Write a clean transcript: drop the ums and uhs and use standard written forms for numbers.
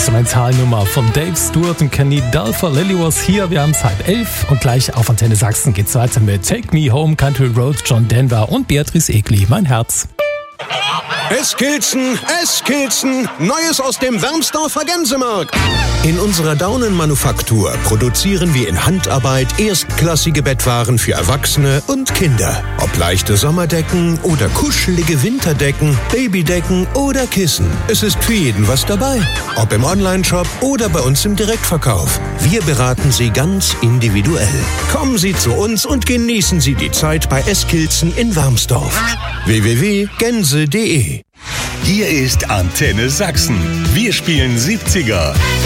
Instrumentalnummer von Dave Stewart und Kenny Dalfa. Lily was hier. Wir haben es 11:30 und gleich auf Antenne Sachsen geht's weiter mit Take Me Home, Country Road, John Denver und Beatrice Egli, Mein Herz. Eskilzen, Neues aus dem Wermsdorfer Gänsemarkt. In unserer Daunenmanufaktur produzieren wir in Handarbeit erstklassige Bettwaren für Erwachsene und Kinder. Ob leichte Sommerdecken oder kuschelige Winterdecken, Babydecken oder Kissen. Es ist für jeden was dabei. Ob im Onlineshop oder bei uns im Direktverkauf. Wir beraten Sie ganz individuell. Kommen Sie zu uns und genießen Sie die Zeit bei Eskilzen in Wermsdorf. www.gänse.de. Hier ist Antenne Sachsen. Wir spielen 70er.